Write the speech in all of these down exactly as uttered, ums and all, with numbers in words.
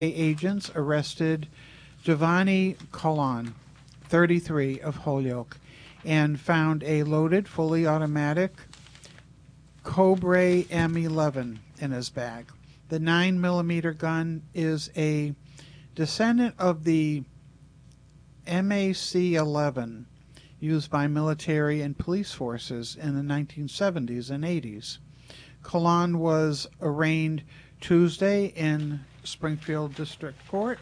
Agents arrested Giovanni Colon, thirty-three, of Holyoke, and found a loaded, fully automatic Cobra M eleven in his bag. The nine millimeter gun is a descendant of the M A C eleven used by military and police forces in the nineteen seventies and eighties. Colon was arraigned Tuesday in Springfield District Court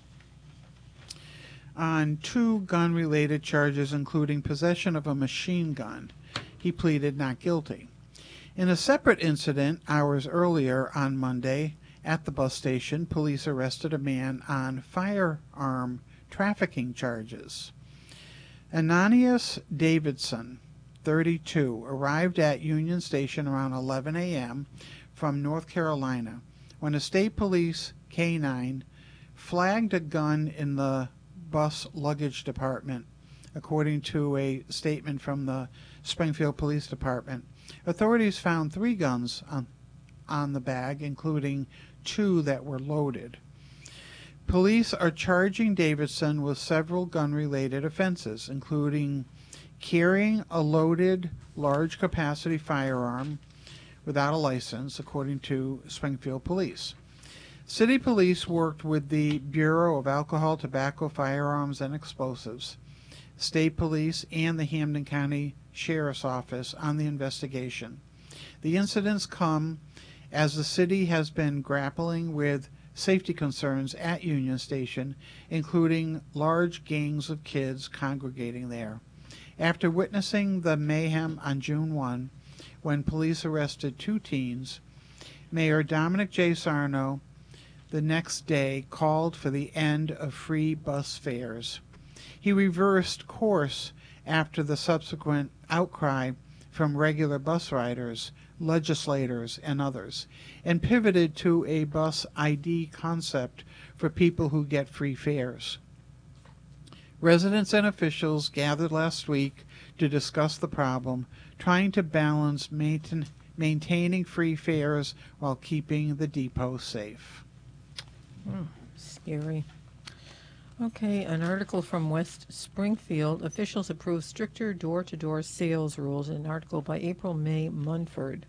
on two gun-related charges, including possession of a machine gun. He pleaded not guilty. In a separate incident hours earlier on Monday at the bus station, police arrested a man on firearm trafficking charges. Ananias Davidson, thirty-two, arrived at Union Station around eleven a.m. from North Carolina when a state police K nine flagged a gun in the bus luggage department, according to a statement from the Springfield Police Department. Authorities found three guns on, on the bag, including two that were loaded. Police are charging Davidson with several gun-related offenses, including carrying a loaded, large-capacity firearm without a license, according to Springfield Police. City Police worked with the Bureau of Alcohol, Tobacco, Firearms, and Explosives, State Police, and the Hampden County Sheriff's Office on the investigation. The incidents come as the city has been grappling with safety concerns at Union Station, including large gangs of kids congregating there. After witnessing the mayhem on June first, when police arrested two teens, Mayor Dominic J. Sarno the next day called for the end of free bus fares. He reversed course after the subsequent outcry from regular bus riders, legislators, and others, and pivoted to a bus I D concept for people who get free fares. Residents and officials gathered last week to discuss the problem, trying to balance maintain, maintaining free fares while keeping the depot safe. Oh, scary. Okay, an article from West Springfield. Officials approve stricter door-to-door sales rules. An article by April May Munford.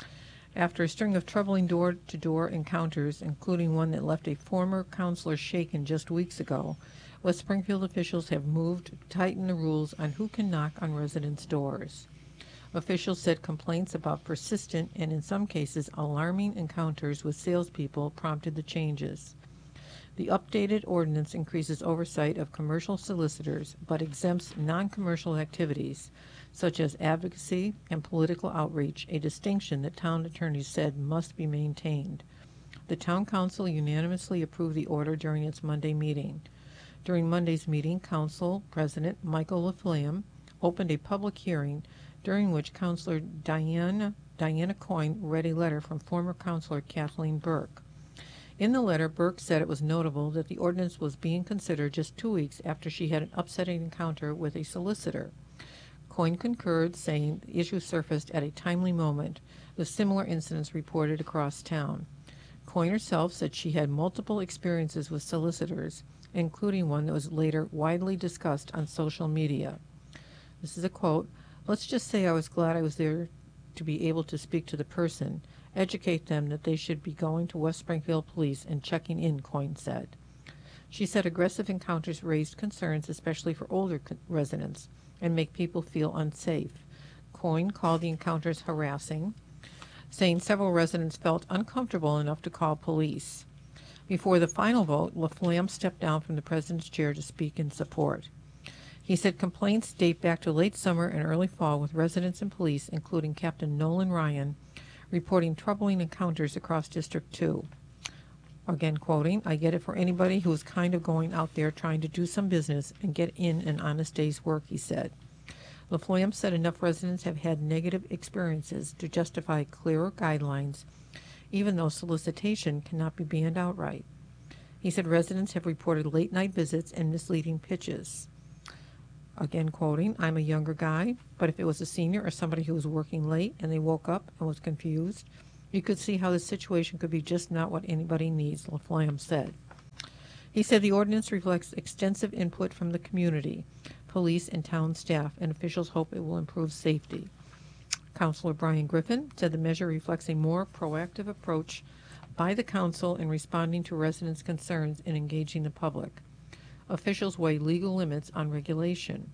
After a string of troubling door-to-door encounters, including one that left a former counselor shaken just weeks ago, West Springfield officials have moved to tighten the rules on who can knock on residents' doors. Officials said complaints about persistent and, in some cases, alarming encounters with salespeople prompted the changes. The updated ordinance increases oversight of commercial solicitors but exempts non-commercial activities such as advocacy and political outreach, a distinction that town attorneys said must be maintained. The town council unanimously approved the order during its Monday meeting. During Monday's meeting, Council President Michael Laflamme opened a public hearing during which Councilor Diana, Diana Coyne read a letter from former Councilor Kathleen Burke. In the letter, Burke said it was notable that the ordinance was being considered just two weeks after she had an upsetting encounter with a solicitor. Coyne concurred, saying the issue surfaced at a timely moment, with similar incidents reported across town. Coyne herself said she had multiple experiences with solicitors, including one that was later widely discussed on social media. This is a quote, "Let's just say I was glad I was there to be able to speak to the person, educate them that they should be going to West Springfield Police and checking in," Coyne said. She said aggressive encounters raised concerns, especially for older co- residents, and make people feel unsafe. Coyne called the encounters harassing, saying several residents felt uncomfortable enough to call police. Before the final vote, Laflamme stepped down from the president's chair to speak in support. He said complaints date back to late summer and early fall, with residents and police, including Captain Nolan Ryan, reporting troubling encounters across District two. Again quoting, "I get it for anybody who is kind of going out there trying to do some business and get in an honest day's work," he said. Laflamme said enough residents have had negative experiences to justify clearer guidelines, even though solicitation cannot be banned outright. He said residents have reported late-night visits and misleading pitches. Again quoting, "I'm a younger guy, but if it was a senior or somebody who was working late and they woke up and was confused, you could see how the situation could be just not what anybody needs," Laflamme said. He said the ordinance reflects extensive input from the community, police, and town staff, and officials hope it will improve safety. Councilor Brian Griffin said the measure reflects a more proactive approach by the council in responding to residents' concerns and engaging the public. Officials weigh legal limits on regulation.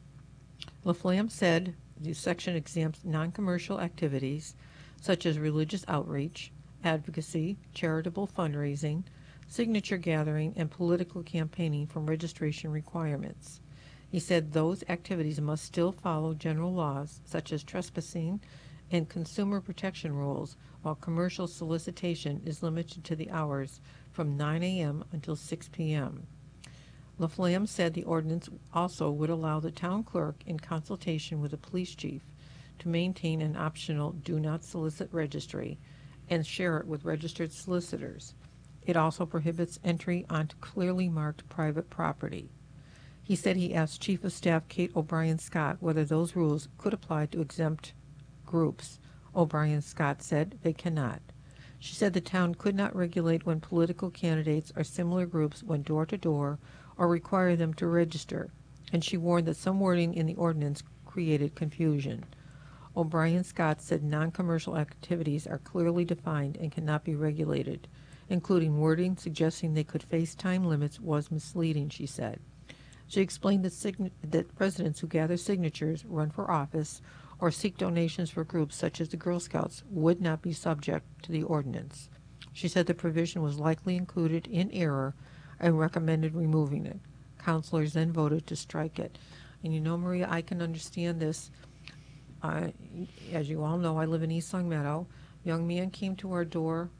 Laflamme said the section exempts non-commercial activities such as religious outreach, advocacy, charitable fundraising, signature gathering, and political campaigning from registration requirements. He said those activities must still follow general laws such as trespassing and consumer protection rules, while commercial solicitation is limited to the hours from nine a.m. until six p.m. Laflamme said the ordinance also would allow the town clerk, in consultation with the police chief, to maintain an optional do not solicit registry and share it with registered solicitors. It also prohibits entry onto clearly marked private property. He said he asked Chief of Staff Kate O'Brien Scott whether those rules could apply to exempt groups. O'Brien Scott said they cannot. She said the town could not regulate when political candidates or similar groups went door to door or require them to register, and she warned that some wording in the ordinance created confusion. O'Brien Scott said non-commercial activities are clearly defined and cannot be regulated, including wording suggesting they could face time limits was misleading, she said. She explained that, sign- that residents who gather signatures, run for office, or seek donations for groups such as the Girl Scouts would not be subject to the ordinance. She said the provision was likely included in error and recommended removing it. Councilors then voted to strike it. And you know, Maria, I can understand this. Uh, as you all know, I live in East Long Meadow. Young man came to our door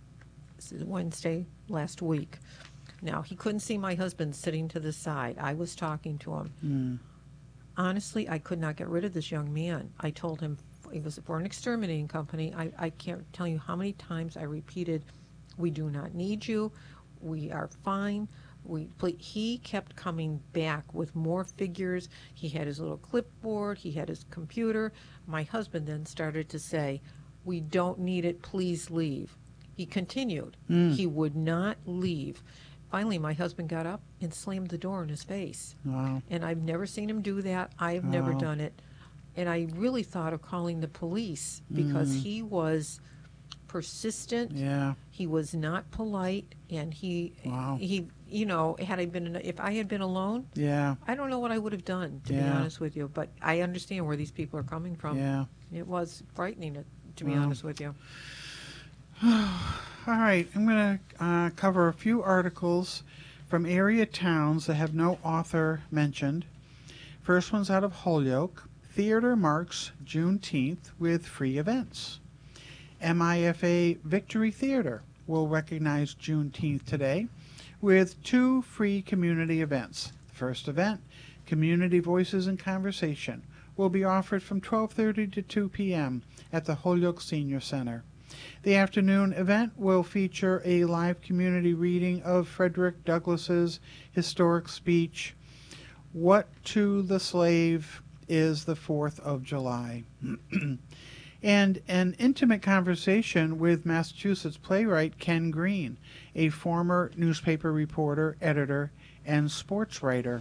Wednesday last week. Now, he couldn't see my husband sitting to the side. I was talking to him. Mm. Honestly, I could not get rid of this young man. I told him it was for an exterminating company. I, I can't tell you how many times I repeated, we do not need you. We are fine. We, but he kept coming back with more figures. He had his little clipboard. He had his computer. My husband then started to say, we don't need it. Please leave. He continued. Mm. He would not leave. Finally, my husband got up and slammed the door in his face. Wow. And I've never seen him do that. I've never Wow. done it. And I really thought of calling the police because Mm. he was persistent. Yeah. He was not polite, and he Wow. he you know, had I been if I had been alone, Yeah. I don't know what I would have done, to be Yeah. honest with you. But I understand where these people are coming from. Yeah. It was frightening, to be Wow. honest with you. All right, I'm going to uh, cover a few articles from area towns that have no author mentioned. First one's out of Holyoke. Theater marks Juneteenth with free events. M I F A Victory Theater will recognize Juneteenth today with two free community events. The first event, Community Voices and Conversation, will be offered from twelve thirty to two p.m. at the Holyoke Senior Center. The afternoon event will feature a live community reading of Frederick Douglass's historic speech, What to the Slave is the fourth of July, and an intimate conversation with Massachusetts playwright Ken Green, a former newspaper reporter, editor, and sports writer.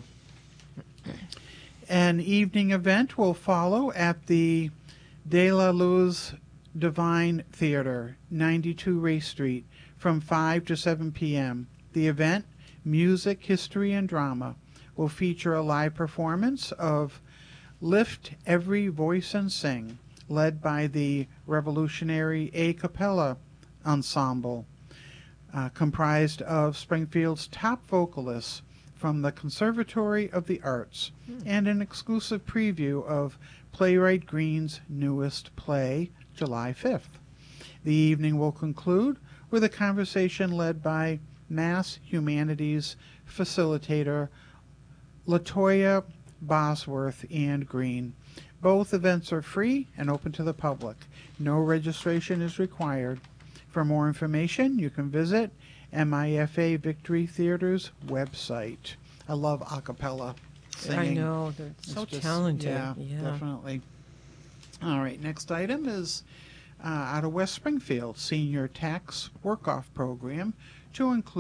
An evening event will follow at the De La Luz Divine Theater, ninety-two Race Street, from five to seven p.m. The event, Music, History, and Drama, will feature a live performance of Lift Every Voice and Sing, led by the Revolutionary A Cappella Ensemble, uh, comprised of Springfield's top vocalists from the Conservatory of the Arts, mm. and an exclusive preview of Playwright Green's newest play, July fifth. The evening will conclude with a conversation led by Mass Humanities facilitator Latoya Bosworth and Green. Both events are free and open to the public. No registration is required. For more information, you can visit M I F A Victory Theater's website. I love a cappella singing. I know. They're so It's just- talented. Yeah, Yeah. definitely. All right, next item is uh, out of West Springfield, Senior Tax Work-Off Program to include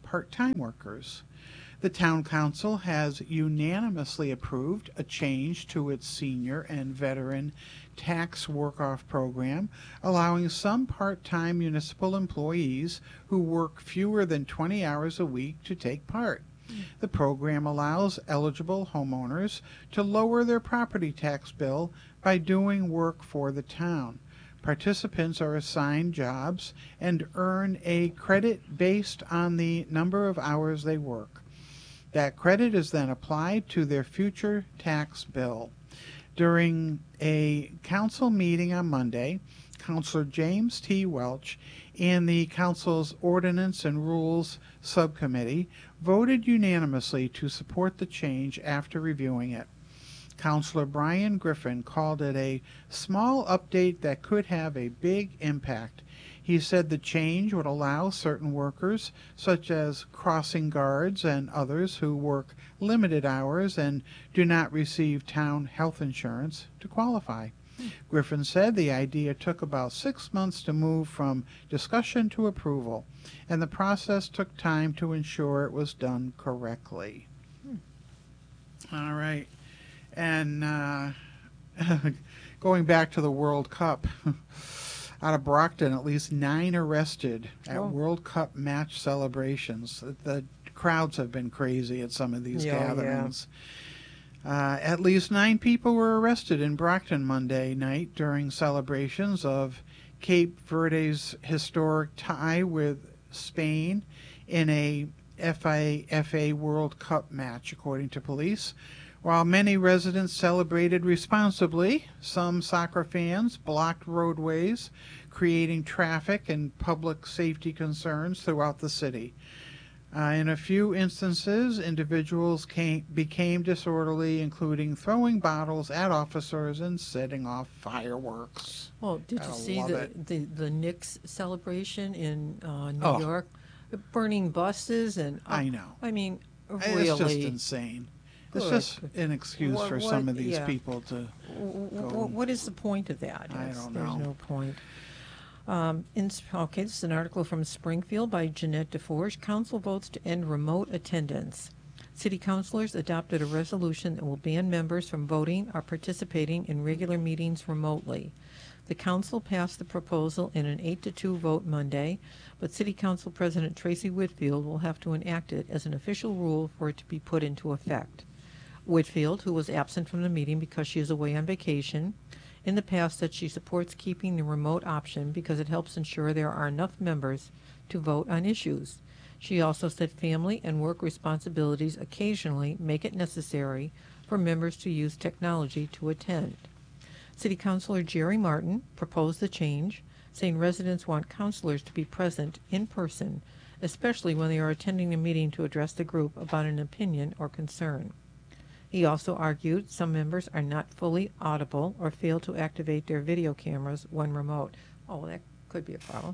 part-time workers. The Town Council has unanimously approved a change to its senior and veteran tax work-off program, allowing some part-time municipal employees who work fewer than twenty hours a week to take part. The program allows eligible homeowners to lower their property tax bill by doing work for the town. Participants are assigned jobs and earn a credit based on the number of hours they work. That credit is then applied to their future tax bill. During a council meeting on Monday, Councilor James T. Welch and the council's Ordinance and Rules Subcommittee voted unanimously to support the change after reviewing it. Councilor Brian Griffin called it a small update that could have a big impact. He said the change would allow certain workers, such as crossing guards and others who work limited hours and do not receive town health insurance, to qualify. Griffin said the idea took about six months to move from discussion to approval, and the process took time to ensure it was done correctly. Hmm. All right. And uh, going back to the World Cup, out of Brockton, at least nine arrested at Oh. World Cup match celebrations. The crowds have been crazy at some of these Yeah, yeah. gatherings. Uh, at least nine people were arrested in Brockton Monday night during celebrations of Cape Verde's historic tie with Spain in a F A World Cup match, according to police. While many residents celebrated responsibly, some soccer fans blocked roadways, creating traffic and public safety concerns throughout the city. Uh, in a few instances, individuals came, became disorderly, including throwing bottles at officers and setting off fireworks. Well, did you Gotta see love the, it. the, the Knicks celebration in uh, New Oh. York? Burning buses and... uh, I know. I mean, It's really. just insane. It's Good. just an excuse What- for what- some of these yeah. people to... W- w- go- What is the point of that? I It's- don't There's know. no point. Um, in, okay, this is an article from Springfield by Jeanette DeForge. Council votes to end remote attendance. City councilors adopted a resolution that will ban members from voting or participating in regular meetings remotely. The council passed the proposal in an eight to two vote Monday, but City Council President Tracy Whitfield will have to enact it as an official rule for it to be put into effect. Whitfield, who was absent from the meeting because she is away on vacation, in the past said she supports keeping the remote option because it helps ensure there are enough members to vote on issues. She also said family and work responsibilities occasionally make it necessary for members to use technology to attend. City Councilor Jerry Martin proposed the change, saying residents want councilors to be present in person, especially when they are attending a meeting to address the group about an opinion or concern. He also argued some members are not fully audible or fail to activate their video cameras when remote. Oh, that could be a problem.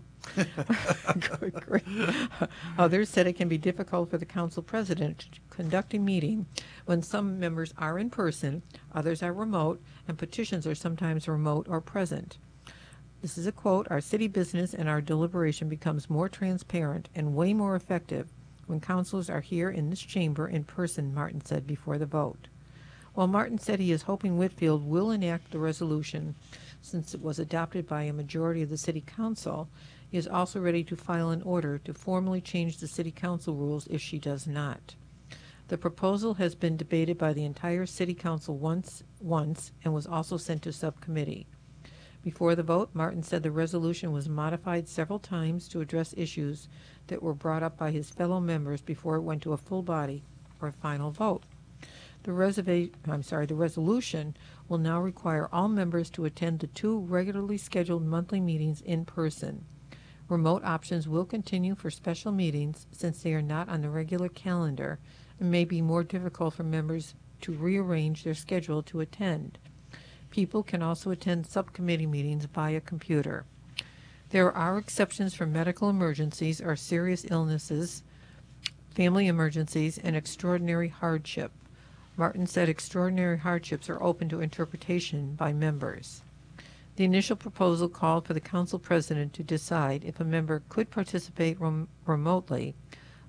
Good grief. Others said it can be difficult for the council president to conduct a meeting when some members are in person, others are remote, and petitions are sometimes remote or present. This is a quote, "Our city business and our deliberation becomes more transparent and way more effective when councilors are here in this chamber in person," Martin said before the vote. While Martin said he is hoping Whitfield will enact the resolution since it was adopted by a majority of the city council, he is also ready to file an order to formally change the city council rules if she does not. The proposal has been debated by the entire city council once, once and was also sent to subcommittee. Before the vote, Martin said the resolution was modified several times to address issues that were brought up by his fellow members before it went to a full body or a final vote. The reserva- I'm sorry, the resolution will now require all members to attend the two regularly scheduled monthly meetings in person. Remote options will continue for special meetings since they are not on the regular calendar and may be more difficult for members to rearrange their schedule to attend. People can also attend subcommittee meetings via computer. There are exceptions for medical emergencies or serious illnesses, family emergencies, and extraordinary hardship. Martin said extraordinary hardships are open to interpretation by members. The initial proposal called for the council president to decide if a member could participate rem- remotely,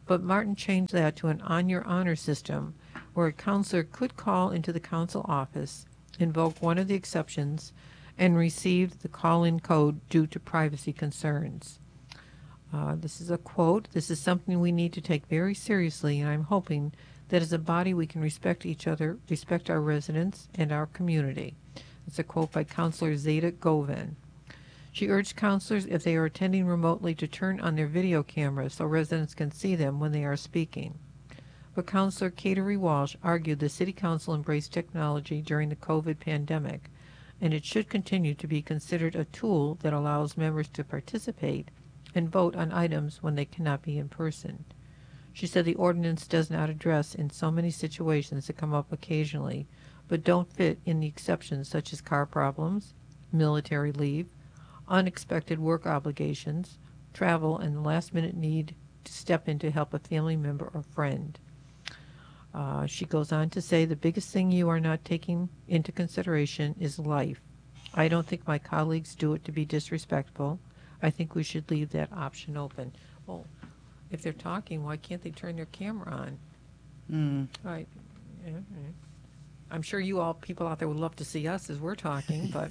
but Martin changed that to an on-your-honor system where a counselor could call into the council office, invoke one of the exceptions, and receive the call-in code due to privacy concerns. Uh, this is a quote, "This is something we need to take very seriously, and I'm hoping that as a body we can respect each other, respect our residents, and our community." It's a quote by Councilor Zeta Govan. She urged counselors, if they are attending remotely, to turn on their video cameras so residents can see them when they are speaking. But Councilor Kateri Walsh argued the City Council embraced technology during the COVID pandemic, and it should continue to be considered a tool that allows members to participate and vote on items when they cannot be in person. She said the ordinance does not address in so many situations that come up occasionally, but don't fit in the exceptions such as car problems, military leave, unexpected work obligations, travel, and the last-minute need to step in to help a family member or friend. Uh, she goes on to say the biggest thing you are not taking into consideration is life. I don't think my colleagues do it to be disrespectful. I think we should leave that option open. Well, if they're talking, why can't they turn their camera on? Mm. Right. Yeah, yeah. I'm sure you all people out there would love to see us as we're talking, but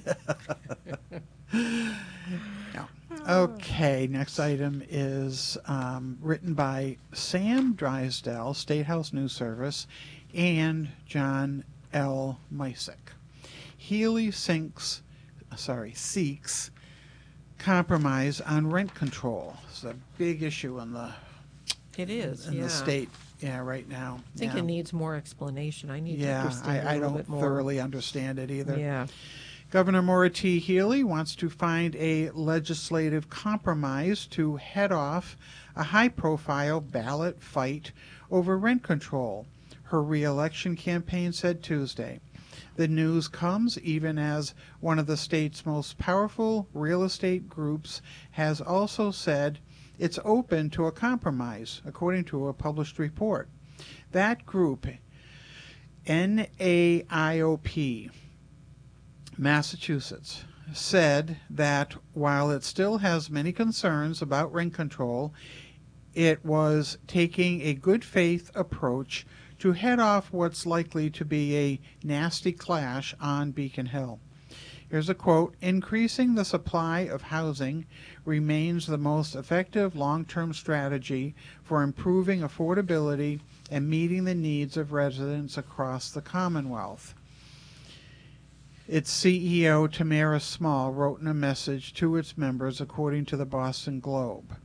No. Okay, next item is um, written by Sam Drysdale, State House News Service, and John L. Mysick. Healy sinks, sorry, seeks compromise on rent control. It's a big issue in the it is in yeah. the state, yeah, right now. I think yeah. it needs more explanation. I need yeah, to understand it a I, I little don't bit more. thoroughly understand it either. Yeah. Governor Maura T. Healy wants to find a legislative compromise to head off a high-profile ballot fight over rent control, her re-election campaign said Tuesday. The news comes even as one of the state's most powerful real estate groups has also said it's open to a compromise, according to a published report. That group, N A I O P, Massachusetts, said that while it still has many concerns about rent control, it was taking a good faith approach to head off what's likely to be a nasty clash on Beacon Hill. Here's a quote, "Increasing the supply of housing remains the most effective long-term strategy for improving affordability and meeting the needs of residents across the Commonwealth." Its C E O, Tamara Small, wrote in a message to its members, according to the Boston Globe.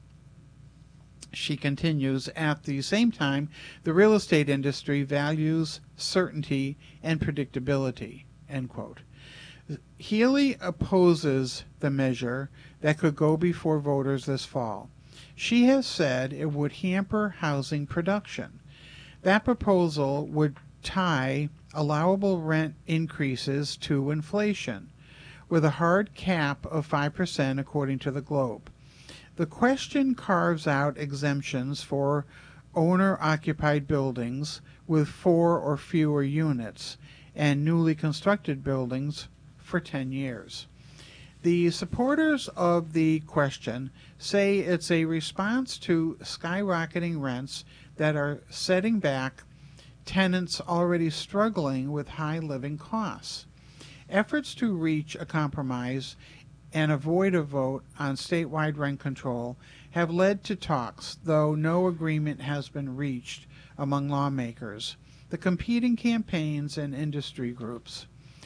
She continues, "At the same time, the real estate industry values certainty and predictability." End quote. Healy opposes the measure that could go before voters this fall. She has said it would hamper housing production. That proposal would tie allowable rent increases to inflation, with a hard cap of five percent, according to the Globe. The question carves out exemptions for owner-occupied buildings with four or fewer units and newly constructed buildings for ten years. The supporters of the question say it's a response to skyrocketing rents that are setting back tenants already struggling with high living costs. Efforts to reach a compromise and avoid a vote on statewide rent control have led to talks, though no agreement has been reached among lawmakers, the competing campaigns, and industry groups.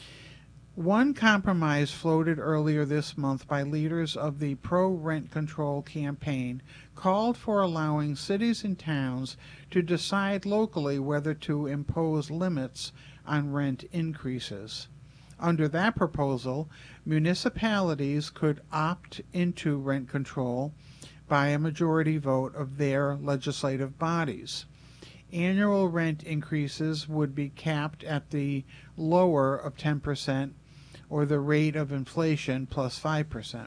One compromise floated earlier this month by leaders of the pro-rent control campaign called for allowing cities and towns to decide locally whether to impose limits on rent increases. Under that proposal, municipalities could opt into rent control by a majority vote of their legislative bodies. Annual rent increases would be capped at the lower of ten percent or the rate of inflation plus five percent.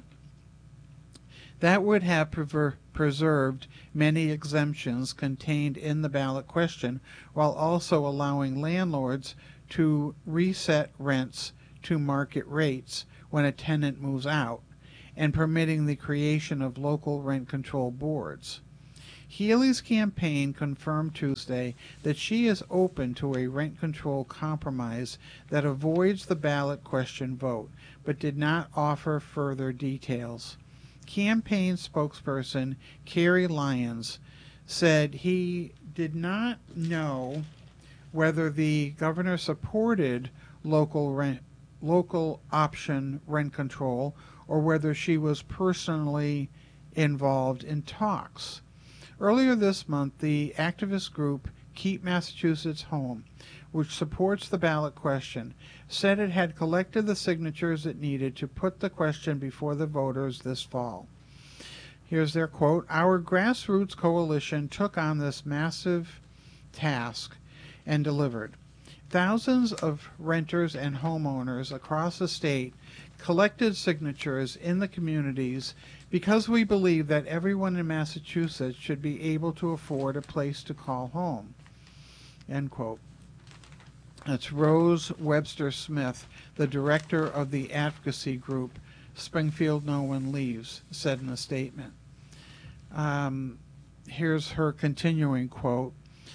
That would have prever- preserved many exemptions contained in the ballot question, while also allowing landlords to reset rents to market rates when a tenant moves out, and permitting the creation of local rent control boards. Healy's campaign confirmed Tuesday that she is open to a rent control compromise that avoids the ballot question vote, but did not offer further details. Campaign spokesperson Kerry Lyons said he did not know whether the governor supported local rent, local option rent control or whether she was personally involved in talks. Earlier this month, the activist group Keep Massachusetts Home, which supports the ballot question, said it had collected the signatures it needed to put the question before the voters this fall. Here's their quote: "Our grassroots coalition took on this massive task and delivered. Thousands of renters and homeowners across the state collected signatures in the communities because we believe that everyone in Massachusetts should be able to afford a place to call home." End quote. That's Rose Webster Smith, the director of the advocacy group Springfield No One Leaves, said in a statement. Um, here's her continuing quote.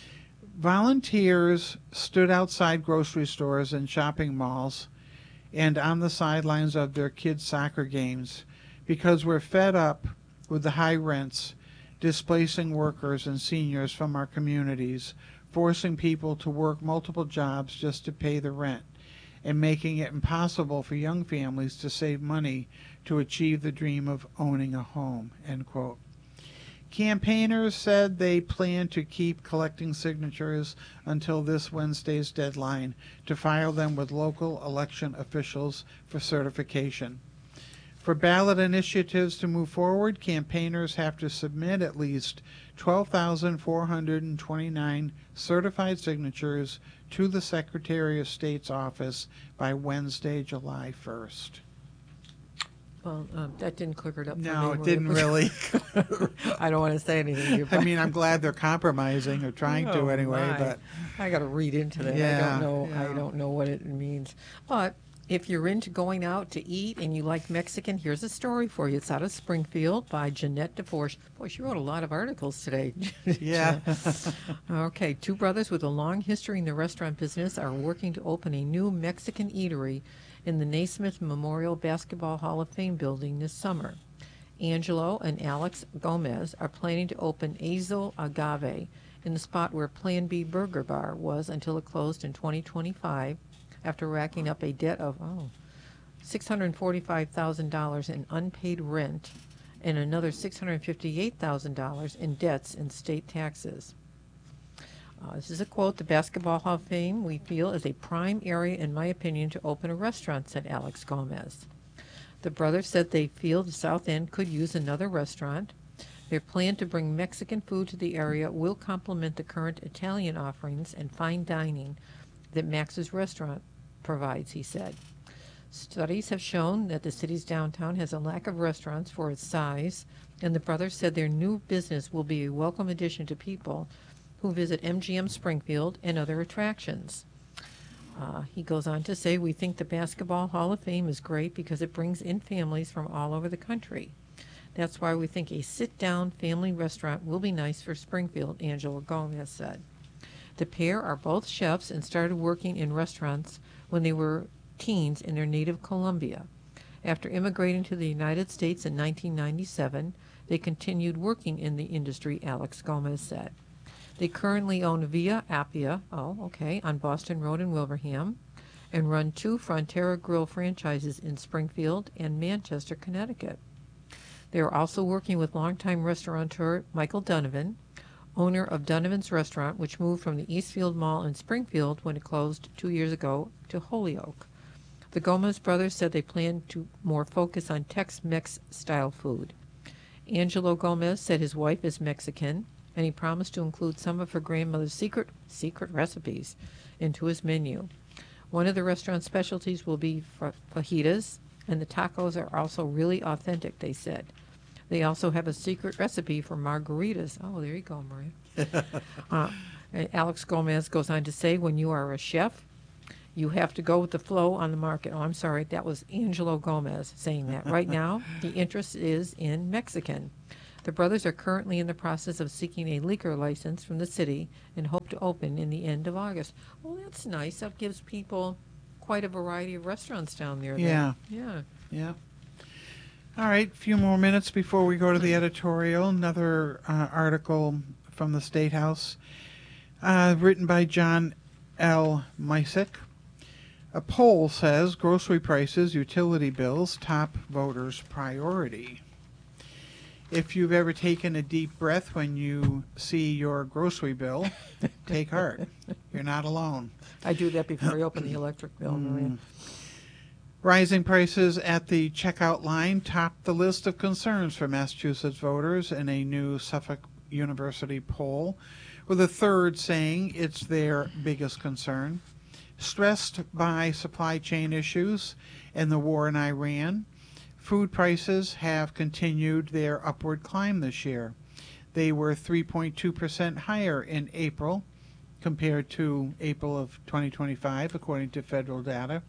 "Volunteers stood outside grocery stores and shopping malls and on the sidelines of their kids' soccer games because we're fed up with the high rents, displacing workers and seniors from our communities, forcing people to work multiple jobs just to pay the rent, and making it impossible for young families to save money to achieve the dream of owning a home." End quote. Campaigners said they plan to keep collecting signatures until this Wednesday's deadline to file them with local election officials for certification. For ballot initiatives to move forward, campaigners have to submit at least twelve thousand four hundred twenty-nine certified signatures to the Secretary of State's office by Wednesday, July first. Well, um, that didn't clear it up for me. No, it Maria, didn't but- really. I don't want to say anything to you. I but- mean, I'm glad they're compromising or trying Oh, to anyway, my. but I got to read into that. I Yeah, don't know. I yeah. don't know what it means. But if you're into going out to eat and you like Mexican, here's a story for you. It's out of Springfield by Jeanette DeForge. Boy, she wrote a lot of articles today. yeah. Okay, two brothers with a long history in the restaurant business are working to open a new Mexican eatery in the Naismith Memorial Basketball Hall of Fame building this summer. Angelo and Alex Gomez are planning to open Azul Agave in the spot where Plan B Burger Bar was until it closed in twenty twenty-five after racking up a debt of oh, six hundred forty-five thousand dollars in unpaid rent and another six hundred fifty-eight thousand dollars in debts and state taxes. Uh, this is a quote: "The Basketball Hall of Fame, we feel, is a prime area, in my opinion, to open a restaurant," said Alex Gomez. The brothers said they feel the South End could use another restaurant. Their plan to bring Mexican food to the area will complement the current Italian offerings and fine dining that Max's restaurant provides, he said. Studies have shown that the city's downtown has a lack of restaurants for its size, and the brothers said their new business will be a welcome addition to people who visit M G M Springfield and other attractions. Uh, he goes on to say, "We think the Basketball Hall of Fame is great because it brings in families from all over the country. That's why we think a sit-down family restaurant will be nice for Springfield," Angelo Gomez said. The pair are both chefs and started working in restaurants when they were teens in their native Colombia. After immigrating to the United States in nineteen ninety-seven, they continued working in the industry, Alex Gomez said. They currently own Via Appia, oh, okay, on Boston Road in Wilbraham, and run two Frontera Grill franchises in Springfield and Manchester, Connecticut. They are also working with longtime restaurateur Michael Donovan, owner of Donovan's Restaurant, which moved from the Eastfield Mall in Springfield when it closed two years ago to Holyoke. The Gomez brothers said they plan to more focus on Tex-Mex style food. Angelo Gomez said his wife is Mexican, and he promised to include some of her grandmother's secret secret recipes into his menu. One of the restaurant's specialties will be fa- fajitas, and the tacos are also really authentic, they said. They also have a secret recipe for margaritas. Oh, there you go, Maria. uh, and Alex Gomez goes on to say, "When you are a chef, you have to go with the flow on the market." Oh, I'm sorry, that was Angelo Gomez saying that. Right now, the interest is in Mexican. The brothers are currently in the process of seeking a liquor license from the city and hope to open in the end of August. Well, that's nice. That gives people quite a variety of restaurants down there. then. Yeah. Yeah. Yeah. All right, a few more minutes before we go to the editorial. Another uh, article from the State House, uh, written by John L. Mysick. A poll says grocery prices, utility bills, top voters' priority. If you've ever taken a deep breath when you see your grocery bill, take heart. You're not alone. I do that before I open the electric bill, Maria. Rising prices at the checkout line topped the list of concerns for Massachusetts voters in a new Suffolk University poll, with a third saying it's their biggest concern. Stressed by supply chain issues and the war in Iran, food prices have continued their upward climb this year. They were three point two percent higher in April compared to April of twenty twenty-five, according to federal data.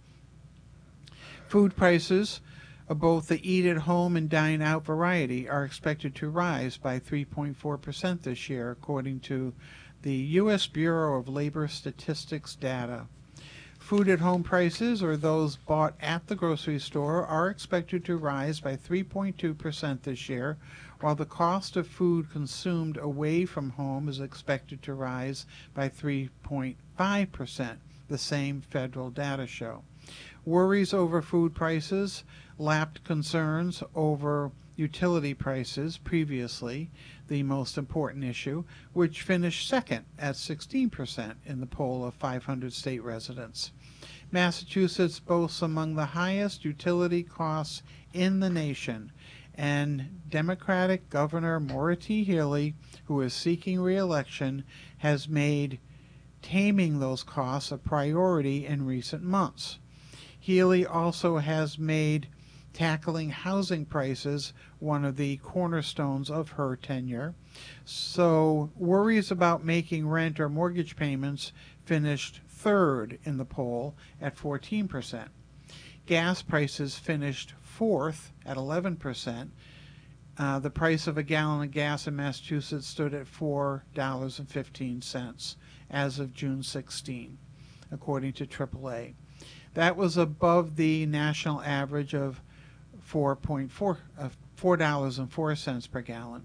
Food prices of both the eat-at-home and dine-out variety are expected to rise by three point four percent this year, according to the U S Bureau of Labor Statistics data. Food-at-home prices, or those bought at the grocery store, are expected to rise by three point two percent this year, while the cost of food consumed away from home is expected to rise by three point five percent, the same federal data show. Worries over food prices lapped concerns over utility prices previously, the most important issue, which finished second at sixteen percent in the poll of five hundred state residents. Massachusetts boasts among the highest utility costs in the nation, and Democratic Governor Maura T. Healey, who is seeking re-election, has made taming those costs a priority in recent months. Healey also has made tackling housing prices one of the cornerstones of her tenure. So worries about making rent or mortgage payments finished third in the poll at fourteen percent. Gas prices finished fourth at eleven percent. Uh, the price of a gallon of gas in Massachusetts stood at four dollars and fifteen cents as of June sixteenth, according to triple A. That was above the national average of four point four, uh, four dollars and four cents per gallon.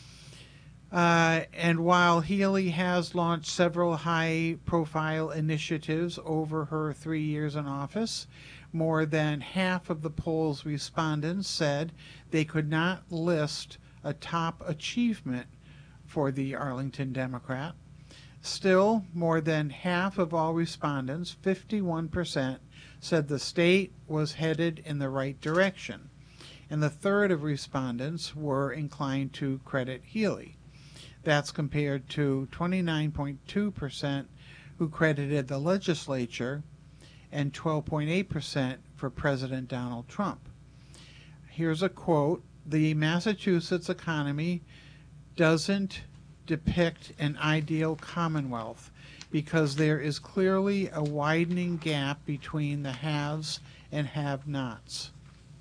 Uh, and while Healey has launched several high-profile initiatives over her three years in office, more than half of the poll's respondents said they could not list a top achievement for the Arlington Democrat. Still, more than half of all respondents, fifty-one percent, said the state was headed in the right direction, and the third of respondents were inclined to credit Healey. That's compared to twenty-nine point two percent who credited the legislature and twelve point eight percent for President Donald Trump. Here's a quote: "The Massachusetts economy doesn't depict an ideal commonwealth because there is clearly a widening gap between the haves and have-nots.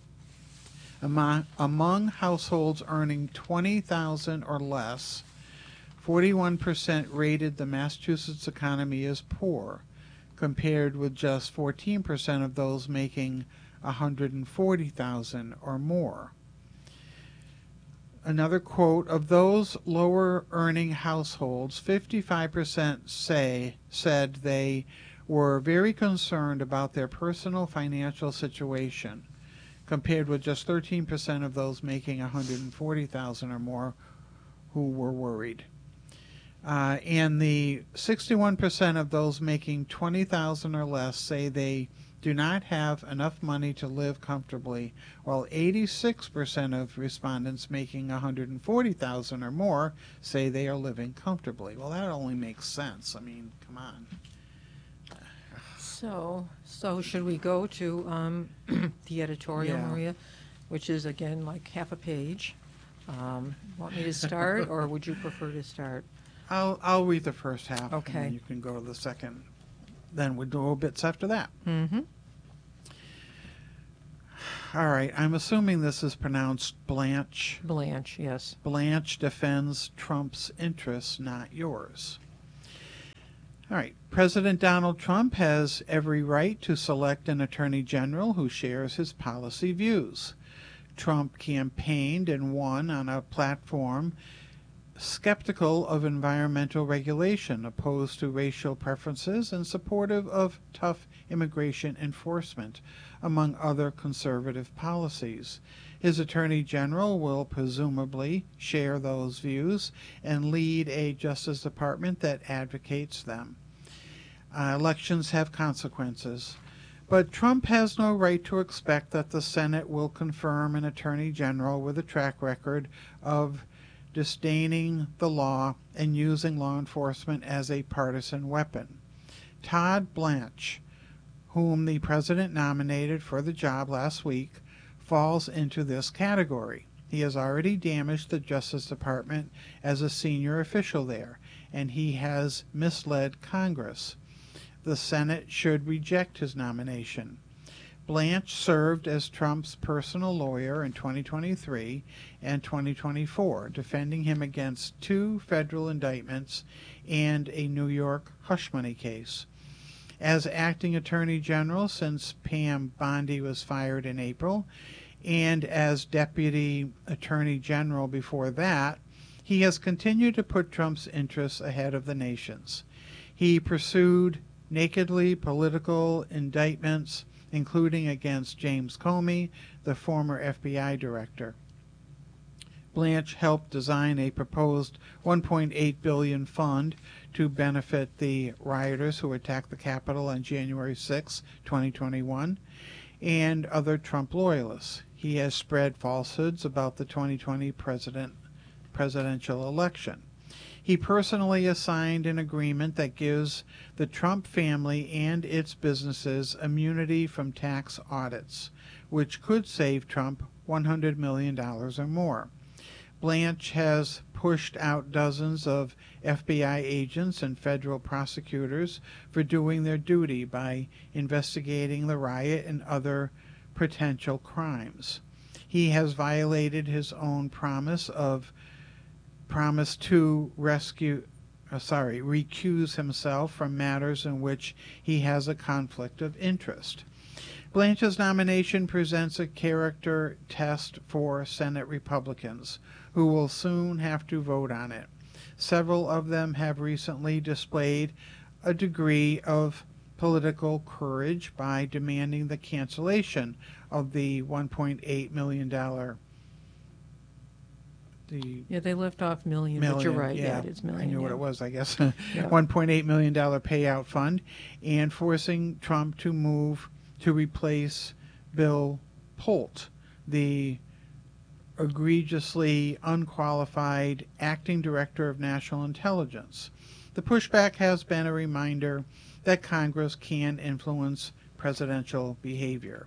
Among, among households earning twenty thousand dollars or less, forty-one percent rated the Massachusetts economy as poor, compared with just fourteen percent of those making one hundred forty thousand dollars or more." Another quote: "Of those lower earning households, fifty-five percent say said they were very concerned about their personal financial situation, compared with just thirteen percent of those making one hundred forty thousand dollars or more who were worried. Uh, and the sixty-one percent of those making twenty thousand dollars or less say they do not have enough money to live comfortably, while eighty-six percent of respondents making one hundred forty thousand dollars or more say they are living comfortably." Well, that only makes sense. I mean, come on. So, so should we go to um, the editorial, Yeah. Maria, which is, again, like half a page? Um, Want me to start, or would you prefer to start? I'll I'll read the first half, Okay. and then you can go to the second. Then we'll do bits after that. Mm-hmm. All right, I'm assuming this is pronounced Blanche. Blanche, yes. Blanche defends Trump's interests, not yours. All right, President Donald Trump has every right to select an attorney general who shares his policy views. Trump campaigned and won on a platform skeptical of environmental regulation, opposed to racial preferences, and supportive of tough immigration enforcement, among other conservative policies. His Attorney General will presumably share those views and lead a Justice Department that advocates them. Uh, elections have consequences. But Trump has no right to expect that the Senate will confirm an Attorney General with a track record of disdaining the law and using law enforcement as a partisan weapon. Todd Blanche, whom the president nominated for the job last week, falls into this category. He has already damaged the Justice Department as a senior official there, and he has misled Congress. The Senate should reject his nomination. Blanche served as Trump's personal lawyer in twenty twenty-three and twenty twenty-four, defending him against two federal indictments and a New York hush money case. As acting attorney general since Pam Bondi was fired in April, and as deputy attorney general before that, he has continued to put Trump's interests ahead of the nation's. He pursued nakedly political indictments, including against James Comey, the former F B I director. Blanche helped design a proposed one point eight billion dollars fund to benefit the rioters who attacked the Capitol on January sixth, twenty twenty-one, and other Trump loyalists. He has spread falsehoods about the twenty twenty president, presidential election. He personally assigned an agreement that gives the Trump family and its businesses immunity from tax audits, which could save Trump one hundred million dollars or more. Blanche has pushed out dozens of F B I agents and federal prosecutors for doing their duty by investigating the riot and other potential crimes. He has violated his own promise of promise to rescue, uh, sorry, recuse himself from matters in which he has a conflict of interest. Blanche's nomination presents a character test for Senate Republicans, who will soon have to vote on it. Several of them have recently displayed a degree of political courage by demanding the cancellation of the one point eight million dollars The Yeah, they left off million, but you're million, right. Yeah, yeah, it is million. I knew yeah. what it was, I guess. Yeah. one point eight million dollars payout fund, and forcing Trump to move to replace Bill Holt, the egregiously unqualified acting director of national intelligence. The pushback has been a reminder that Congress can influence presidential behavior.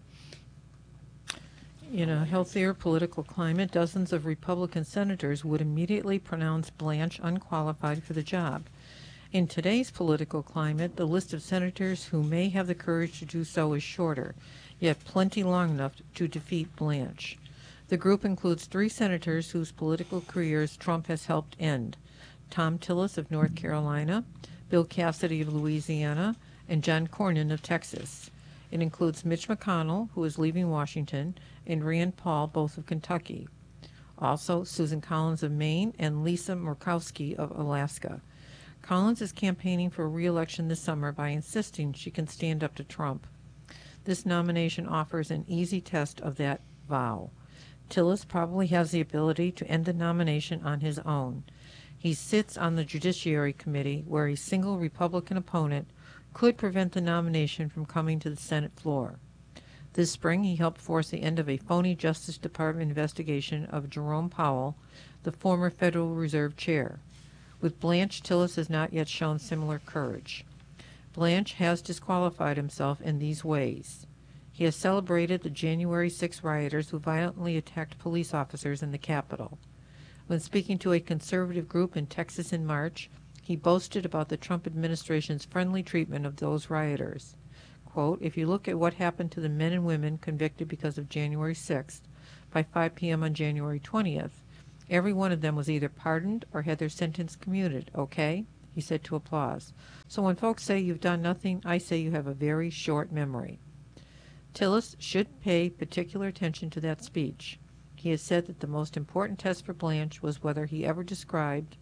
In a healthier political climate, dozens of Republican senators would immediately pronounce Blanche unqualified for the job. In today's political climate, the list of senators who may have the courage to do so is shorter, yet plenty long enough to defeat Blanche. The group includes three senators whose political careers Trump has helped end: Tom Tillis of North Carolina, Bill Cassidy of Louisiana, and John Cornyn of Texas. It includes Mitch McConnell, who is leaving Washington, and Rand Paul, both of Kentucky. Also, Susan Collins of Maine and Lisa Murkowski of Alaska. Collins is campaigning for re-election this summer by insisting she can stand up to Trump. This nomination offers an easy test of that vow. Tillis probably has the ability to end the nomination on his own. He sits on the Judiciary Committee, where a single Republican opponent could prevent the nomination from coming to the Senate floor. This spring, he helped force the end of a phony Justice Department investigation of Jerome Powell, the former Federal Reserve Chair. With Blanche, Tillis has not yet shown similar courage. Blanche has disqualified himself in these ways. He has celebrated the January sixth rioters who violently attacked police officers in the Capitol. When speaking to a conservative group in Texas in March, he boasted about the Trump administration's friendly treatment of those rioters. quote, if you look at what happened to the men and women convicted because of January sixth, by five p.m. on January twentieth, every one of them was either pardoned or had their sentence commuted, okay? He said to applause. So when folks say you've done nothing, I say you have a very short memory. Tillis should pay particular attention to that speech. He has said that the most important test for Blanche was whether he ever described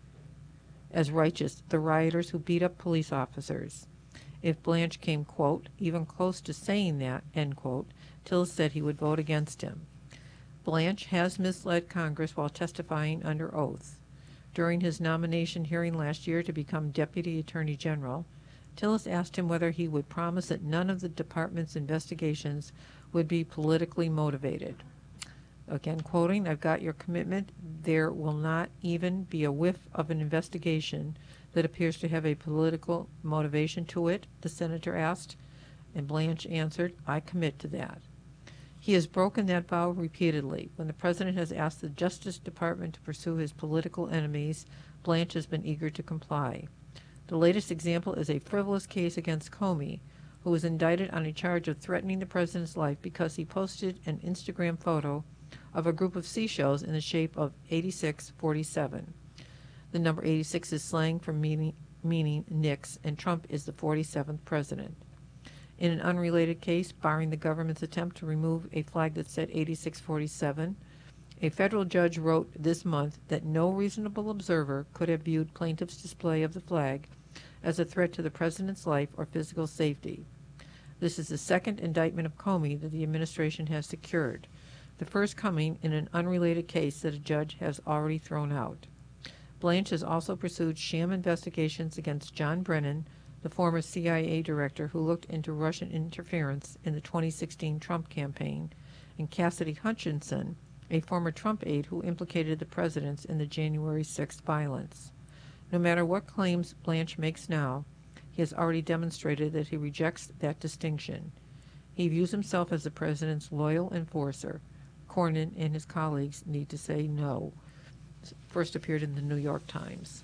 as righteous the rioters who beat up police officers. If Blanche came, quote, even close to saying that, end quote, Tillis said he would vote against him. Blanche has misled Congress while testifying under oath. During his nomination hearing last year to become Deputy Attorney General, Tillis asked him whether he would promise that none of the department's investigations would be politically motivated. Again, quoting, I've got your commitment. There will not even be a whiff of an investigation that appears to have a political motivation to it, the senator asked, and Blanche answered, I commit to that. He has broken that vow repeatedly. When the president has asked the Justice Department to pursue his political enemies, Blanche has been eager to comply. The latest example is a frivolous case against Comey, who was indicted on a charge of threatening the president's life because he posted an Instagram photo of a group of seashells in the shape of eighty-six forty-seven. The number eighty-six is slang for meaning, meaning Nix, and Trump is the forty-seventh president. In an unrelated case, barring the government's attempt to remove a flag that said eighty-six forty-seven, a federal judge wrote this month that no reasonable observer could have viewed plaintiff's display of the flag as a threat to the president's life or physical safety. This is the second indictment of Comey that the administration has secured, the first coming in an unrelated case that a judge has already thrown out. Blanche has also pursued sham investigations against John Brennan, the former C I A director who looked into Russian interference in the twenty sixteen Trump campaign, and Cassidy Hutchinson, a former Trump aide who implicated the presidents in the January sixth violence. No matter what claims Blanche makes now, he has already demonstrated that he rejects that distinction. He views himself as the president's loyal enforcer. Cornyn and his colleagues need to say no. First appeared in the New York Times.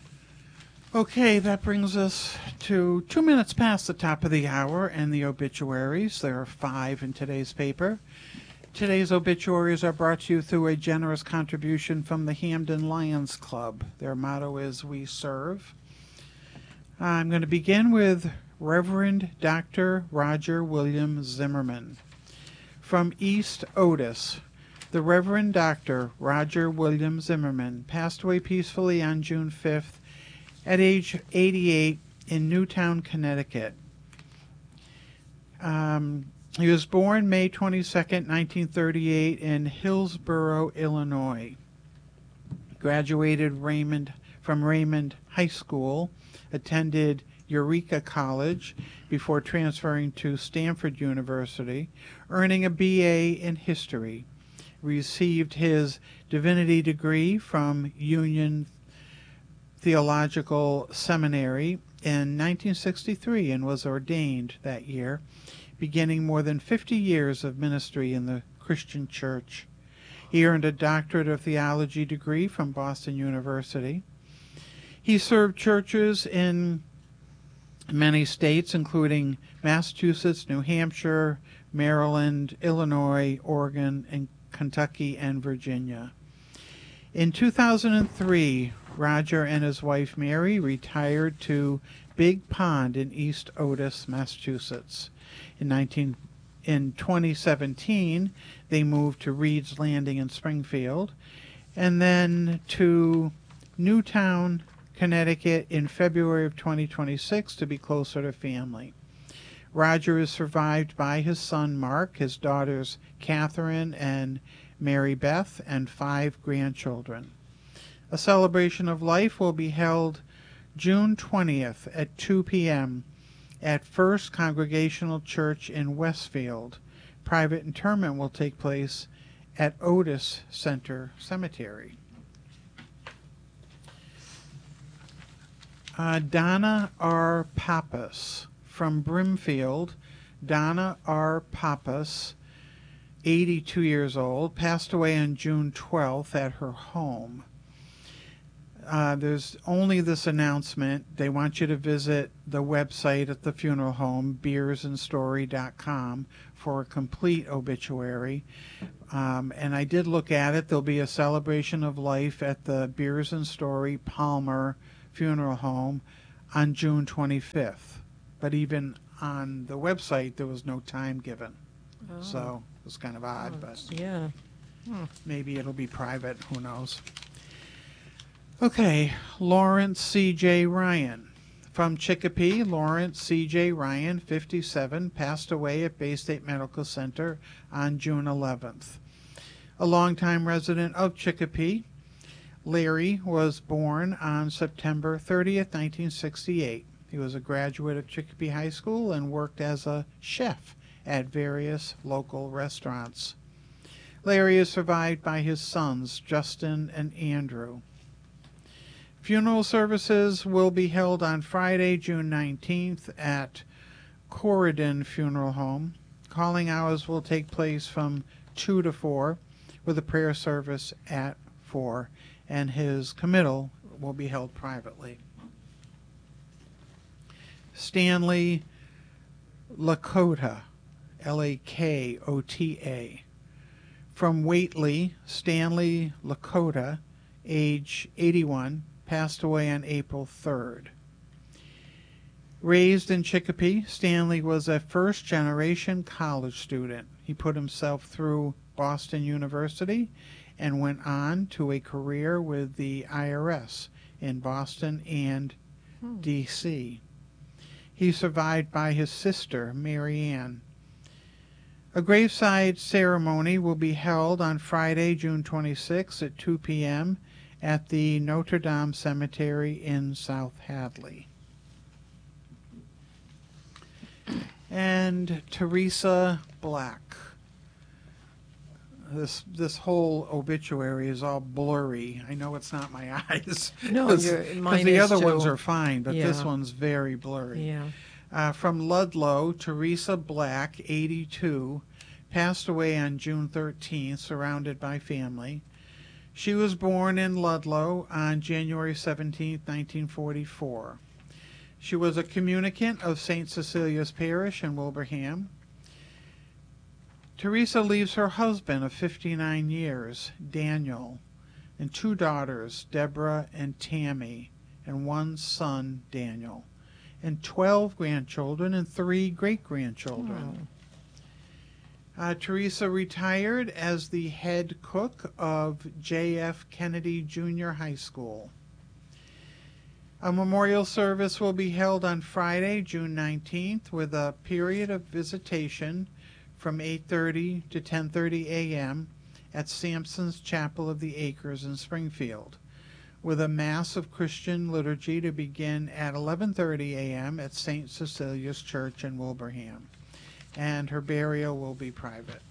Okay, that brings us to two minutes past the top of the hour and the obituaries. There are five in today's paper. Today's obituaries are brought to you through a generous contribution from the Hamden Lions Club. Their motto is We Serve. I'm going to begin with Reverend Doctor Roger William Zimmerman. From East Otis, the Reverend Doctor Roger William Zimmerman passed away peacefully on June fifth at age eighty-eight in Newtown, Connecticut. Um, he was born May twenty-second, nineteen thirty-eight in Hillsborough, Illinois. Graduated Raymond from Raymond High School, attended Eureka College before transferring to Stanford University, earning a B A in history. Received his divinity degree from Union Theological Seminary in nineteen sixty-three and was ordained that year, beginning more than fifty years of ministry in the Christian church. He earned a doctorate of theology degree from Boston University. He served churches in many states, including Massachusetts, New Hampshire, Maryland, Illinois, Oregon, and Kentucky and Virginia. In two thousand three, Roger and his wife Mary retired to Big Pond in East Otis, Massachusetts. In, nineteen, in twenty seventeen, they moved to Reed's Landing in Springfield, and then to Newtown, Connecticut in February of twenty twenty-six to be closer to family. Roger is survived by his son Mark, his daughters Catherine and Mary Beth, and five grandchildren. A celebration of life will be held June twentieth at two p.m. at First Congregational Church in Westfield. Private interment will take place at Otis Center Cemetery. Uh, Donna R. Pappas from Brimfield. Donna R. Pappas, eighty-two years old, passed away on June twelfth at her home. Uh, there's only this announcement. They want you to visit the website at the funeral home, beers and story dot com, for a complete obituary. Um, and I did look at it. There'll be a celebration of life at the Beers and Story Palmer Funeral Home on June twenty-fifth. But even on the website, there was no time given. Oh. So it was kind of odd, Oh, but yeah. maybe it'll be private. Who knows? Okay, Lawrence C J. Ryan. From Chicopee, Lawrence C J. Ryan, fifty-seven, passed away at Bay State Medical Center on June eleventh. A longtime resident of Chicopee, Larry was born on September thirtieth, nineteen sixty-eight. He was a graduate of Chicopee High School and worked as a chef at various local restaurants. Larry is survived by his sons, Justin and Andrew. Funeral services will be held on Friday, June nineteenth at Corridon Funeral Home. Calling hours will take place from two to four, with a prayer service at four, and his committal will be held privately. Stanley Lakota, L A K O T A. From Whately, Stanley Lakota, age eighty-one, passed away on April third. Raised in Chicopee, Stanley was a first-generation college student. He put himself through Boston University and went on to a career with the I R S in Boston and Hmm. D C He's survived by his sister, Mary Ann. A graveside ceremony will be held on Friday, June twenty-sixth at two p.m. at the Notre Dame Cemetery in South Hadley. And Teresa Black. This this whole obituary is all blurry. I know it's not my eyes. No, Because your- mine the is other too. ones are fine, but this Yeah. one's very blurry. Yeah. Uh, from Ludlow, Teresa Black, eighty-two, passed away on June thirteenth, surrounded by family. She was born in Ludlow on January seventeenth, nineteen forty-four. She was a communicant of Saint Cecilia's Parish in Wilbraham. Teresa leaves her husband of fifty-nine years, Daniel, and two daughters, Deborah and Tammy, and one son, Daniel, and twelve grandchildren and three great-grandchildren. Uh, Teresa retired as the head cook of J F Kennedy Junior High School. A memorial service will be held on Friday, June nineteenth, with a period of visitation from eight thirty to ten thirty a.m. at Sampson's Chapel of the Acres in Springfield, with a Mass of Christian liturgy to begin at eleven thirty a.m. at Saint Cecilia's Church in Wilbraham. And her burial will be private.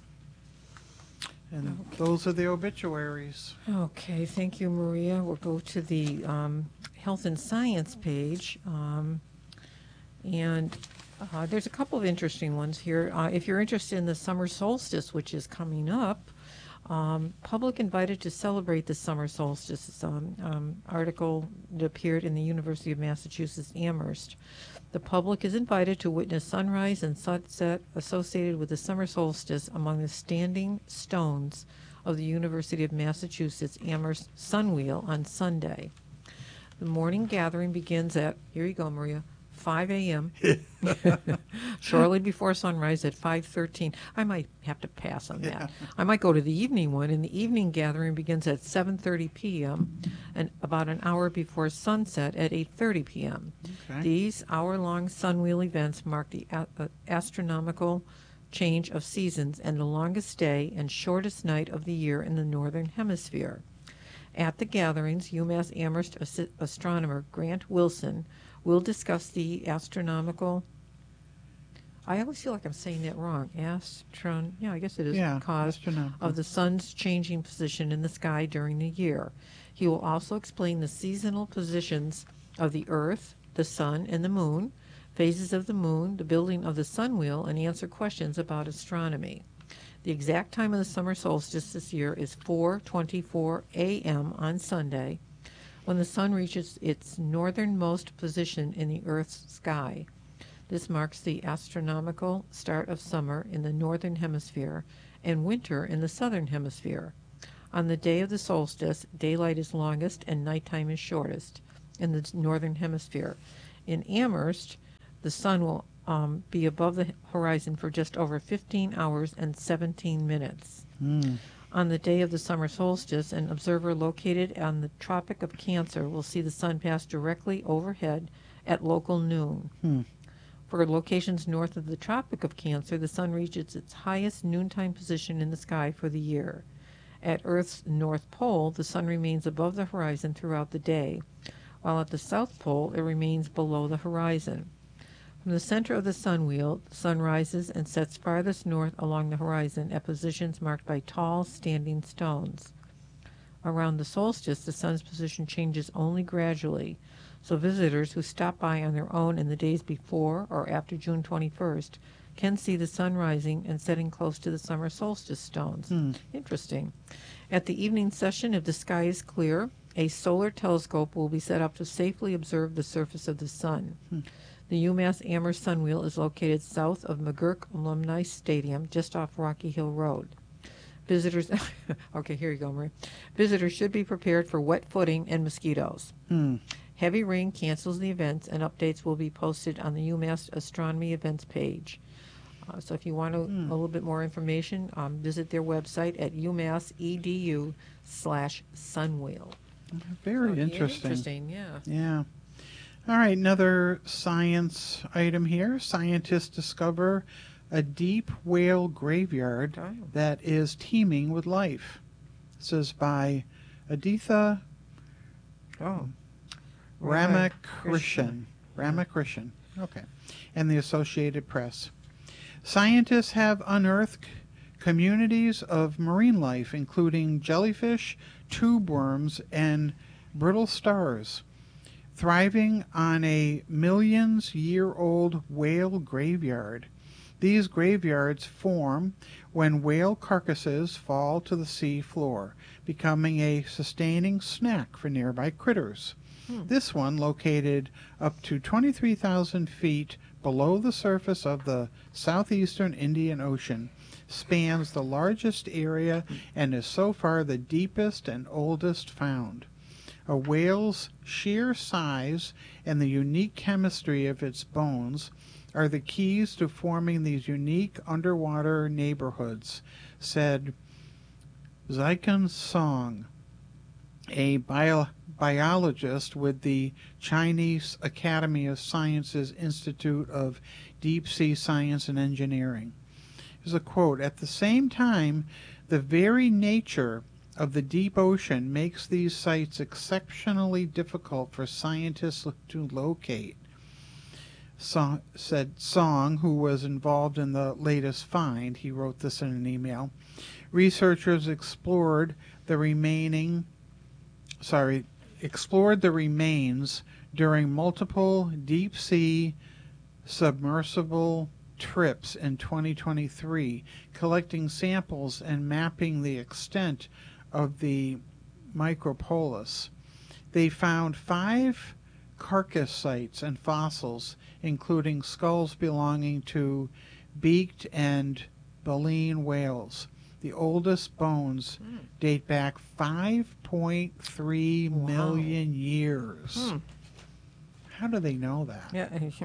And Okay. those are the obituaries. Okay, thank you, Maria. We'll go to the um, Health and Science page. Um, and uh, there's a couple of interesting ones here. Uh, if you're interested in the summer solstice, which is coming up, um, public invited to celebrate the summer solstice. Um, um, article that appeared in the University of Massachusetts Amherst. The public is invited to witness sunrise and sunset associated with the summer solstice among the standing stones of the University of Massachusetts Amherst Sunwheel on Sunday. The morning gathering begins at, here you go, Maria, five a.m. shortly before sunrise at five thirteen. I might have to pass on that. Yeah. I might go to the evening one, and the evening gathering begins at seven thirty p.m. and about an hour before sunset at eight thirty p.m. Okay. These hour-long sunwheel events mark the a- uh, astronomical change of seasons and the longest day and shortest night of the year in the northern hemisphere. At the gatherings, UMass Amherst as- astronomer Grant Wilson will discuss the astronomical. I always feel like I'm saying that wrong. Astron. Yeah, I guess it is. Yeah, Cause astronomical. of the sun's changing position in the sky during the year. He will also explain the seasonal positions of the Earth, the Sun, and the Moon, phases of the Moon, the building of the Sunwheel, and answer questions about astronomy. The exact time of the summer solstice this year is four twenty-four a.m. on Sunday. when the sun reaches its northernmost position in the Earth's sky. This marks the astronomical start of summer in the northern hemisphere and winter in the southern hemisphere. On the day of the solstice, daylight is longest and nighttime is shortest in the northern hemisphere. In Amherst, the sun will um, be above the horizon for just over fifteen hours and seventeen minutes. Mm. On the day of the summer solstice, an observer located on the Tropic of Cancer will see the sun pass directly overhead at local noon. Hmm. For locations north of the Tropic of Cancer, the sun reaches its highest noontime position in the sky for the year. At Earth's North Pole, the sun remains above the horizon throughout the day, while at the South Pole it remains below the horizon. From the center of the sun wheel, the sun rises and sets farthest north along the horizon at positions marked by tall, standing stones. Around the solstice, the sun's position changes only gradually, so visitors who stop by on their own in the days before or after June twenty-first can see the sun rising and setting close to the summer solstice stones. Hmm. Interesting. At the evening session, if the sky is clear, a solar telescope will be set up to safely observe the surface of the sun. Hmm. The UMass Amherst Sunwheel is located south of McGurk Alumni Stadium, just off Rocky Hill Road. Visitors, okay, here you go, Marie. Visitors should be prepared for wet footing and mosquitoes. Hmm. Heavy rain cancels the events, and updates will be posted on the UMass Astronomy events page. Uh, so if you want a, Hmm. a little bit more information, um, visit their website at umassedu slash sunwheel. Very Oh, yeah, interesting. Interesting, yeah. Yeah. All right, another science item here. Scientists discover a deep whale graveyard Oh. that is teeming with life. This is by Aditha Oh. Ramakrishnan. Ramakrishnan. Okay. And the Associated Press. Scientists have unearthed communities of marine life, including jellyfish, tube worms, and brittle stars, thriving on a millions-year-old whale graveyard. These graveyards form when whale carcasses fall to the sea floor, becoming a sustaining snack for nearby critters. Hmm. This one, located up to twenty-three thousand feet below the surface of the southeastern Indian Ocean, spans the largest area and is so far the deepest and oldest found. A whale's sheer size and the unique chemistry of its bones are the keys to forming these unique underwater neighborhoods, said Xiken Song, a bio- biologist with the Chinese Academy of Sciences Institute of Deep Sea Science and Engineering. Here's a quote: "At the same time, the very nature of the deep ocean makes these sites exceptionally difficult for scientists to locate," So, said Song, who was involved in the latest find. He wrote this in an email. Researchers explored the remaining, sorry, explored the remains during multiple deep sea submersible trips in twenty twenty-three, collecting samples and mapping the extent of the micropolis. They found five carcass sites and fossils, including skulls belonging to beaked and baleen whales. The oldest bones Hmm. date back five point three Wow. million years. Hmm. How do they know that? Yeah,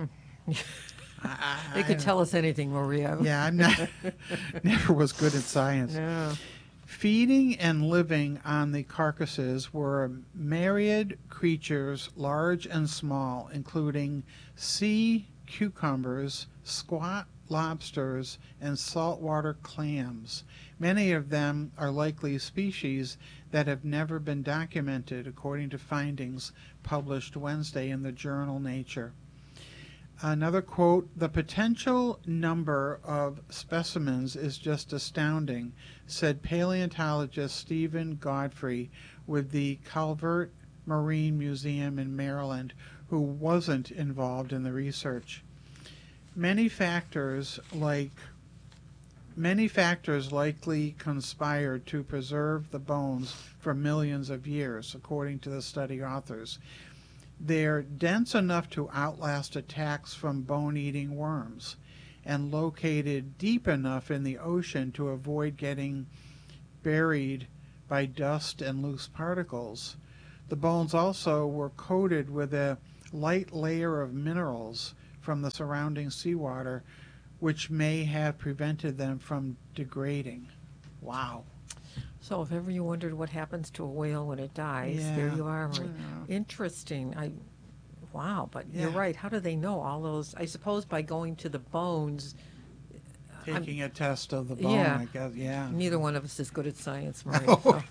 I, they could tell us anything, Maria. Yeah, I'm not. Never was good at science. No. Feeding and living on the carcasses were myriad creatures, large and small, including sea cucumbers, squat lobsters, and saltwater clams. Many of them are likely species that have never been documented, according to findings published Wednesday in the journal Nature. Another quote: "The potential number of specimens is just astounding," said paleontologist Stephen Godfrey with the Calvert Marine Museum in Maryland, who wasn't involved in the research. Many factors like Many factors likely conspired to preserve the bones for millions of years, according to the study authors. They're dense enough to outlast attacks from bone-eating worms and located deep enough in the ocean to avoid getting buried by dust and loose particles. The bones also were coated with a light layer of minerals from the surrounding seawater, which may have prevented them from degrading. Wow. So if ever you wondered what happens to a whale when it dies, Yeah. there you are, Marie. Yeah. Interesting. I, wow, but Yeah. you're right. How do they know all those? I suppose by going to the bones. I'm- Taking a test of the bone, Yeah. I guess. Yeah. Neither one of us is good at science, Marie. No. so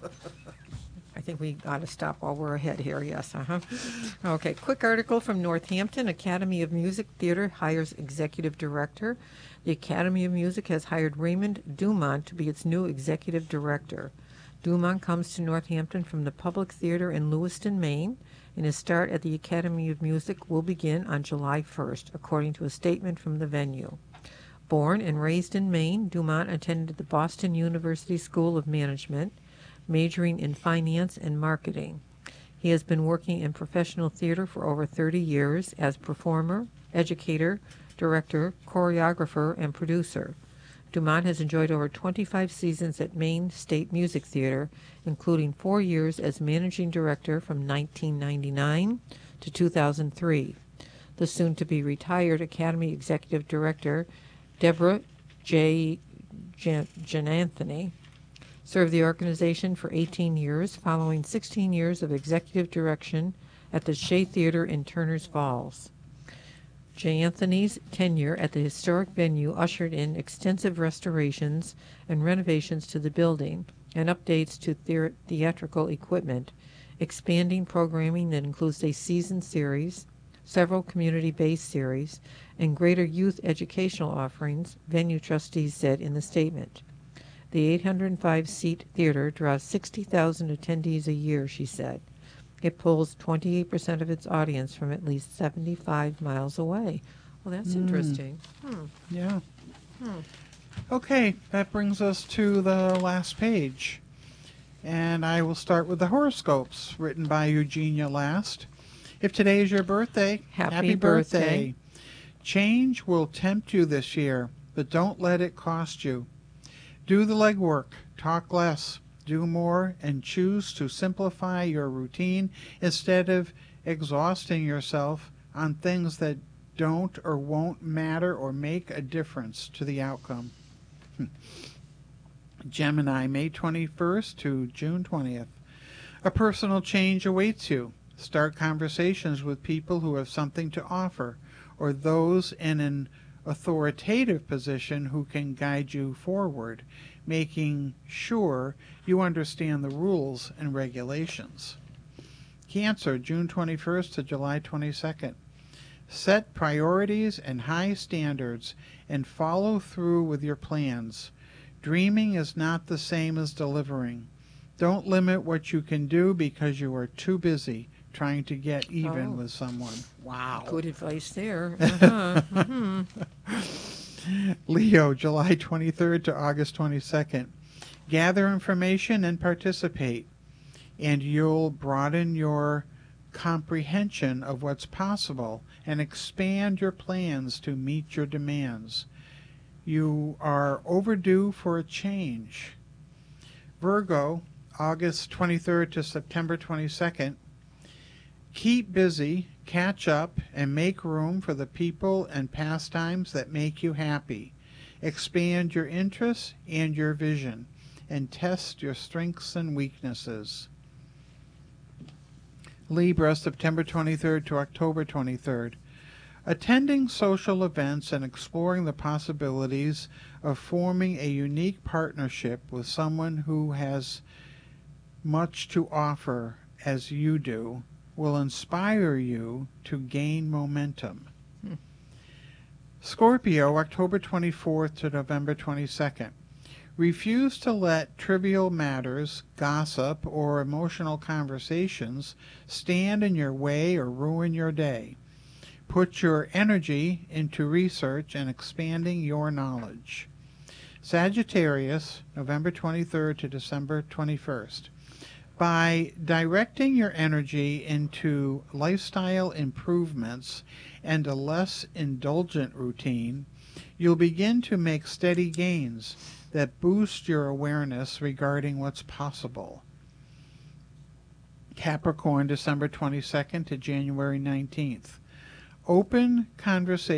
I think we got to stop while we're ahead here. Yes. Uh-huh. Okay. Quick article from Northampton. Academy of Music Theater hires executive director. The Academy of Music has hired Raymond Dumont to be its new executive director. Dumont comes to Northampton from the Public Theater in Lewiston, Maine, and his start at the Academy of Music will begin on July first, according to a statement from the venue. Born and raised in Maine, Dumont attended the Boston University School of Management, majoring in finance and marketing. He has been working in professional theater for over thirty years as performer, educator, director, choreographer, and producer. Dumont has enjoyed over twenty-five seasons at Maine State Music Theater, including four years as managing director from nineteen ninety-nine to two thousand three. The soon-to-be retired Academy Executive Director, Deborah J. Jan- Jananthony, served the organization for eighteen years, following sixteen years of executive direction at the Shea Theater in Turners Falls. J. Anthony's tenure at the historic venue ushered in extensive restorations and renovations to the building and updates to the- theatrical equipment, expanding programming that includes a season series, several community-based series, and greater youth educational offerings, venue trustees said in the statement. The eight hundred five seat theater draws sixty thousand attendees a year, she said. It pulls twenty-eight percent of its audience from at least seventy-five miles away. Well, that's Mm. interesting. Hmm. Yeah. Hmm. Okay, that brings us to the last page. And I will start with the horoscopes written by Eugenia Last. If today is your birthday, Happy birthday. Change will tempt you this year, but don't let it cost you. Do the legwork, talk less, do more, and choose to simplify your routine instead of exhausting yourself on things that don't or won't matter or make a difference to the outcome. Gemini, May twenty-first to June twentieth. A personal change awaits you. Start conversations with people who have something to offer, or those in an authoritative position who can guide you forward, making sure you understand the rules and regulations. Cancer, June twenty-first to July twenty-second. Set priorities and high standards and follow through with your plans. Dreaming is not the same as delivering. Don't limit what you can do because you are too busy trying to get even Oh. with someone. Wow. Good advice there. Uh-huh. Mhm. Leo, July twenty-third to August twenty-second. Gather information and participate, and you'll broaden your comprehension of what's possible and expand your plans to meet your demands. You are overdue for a change. Virgo, August twenty-third to September twenty-second. Keep busy, catch up, and make room for the people and pastimes that make you happy. Expand your interests and your vision, and test your strengths and weaknesses. Libra, September twenty-third to October twenty-third. Attending social events and exploring the possibilities of forming a unique partnership with someone who has much to offer as you do will inspire you to gain momentum. Hmm. Scorpio, October twenty-fourth to November twenty-second. Refuse to let trivial matters, gossip, or emotional conversations stand in your way or ruin your day. Put your energy into research and expanding your knowledge. Sagittarius, November twenty-third to December twenty-first. By directing your energy into lifestyle improvements and a less indulgent routine, you'll begin to make steady gains that boost your awareness regarding what's possible. Capricorn, December twenty-second to January nineteenth. Open conversation